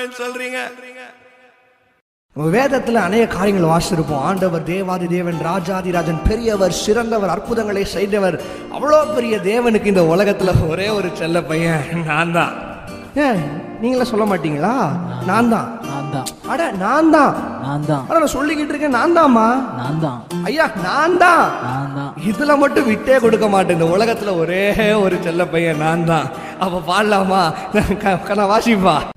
ஆமென் சொல்றீங்க? வேதத்துல அநேக காரியங்கள் வாசிச்சிருப்போம். ஆண்டவர் தேவாதி தேவன், ராஜாதிராஜன், பெரியவர், சிறந்தவர், அற்புதங்களை செய்தவர். அவ்வளோ பெரிய தேவனுக்கு இந்த உலகத்துல ஒரே ஒரு செல்ல பையன் நான் தான். நீங்களே சொல்ல மாட்டீங்களா? நான் தான். அட நான் தான். நான் சொல்லிக்கிட்டு இருக்கேன், நான் தான்மா, நான் தான் ஐயா, நான் தான். இதுல மட்டும் விட்டே கொடுக்க மாட்டேன். இந்த உலகத்துல ஒரே ஒரு செல்ல பையன் நான் தான். அப்ப பாடலாமா? வாசிப்பா.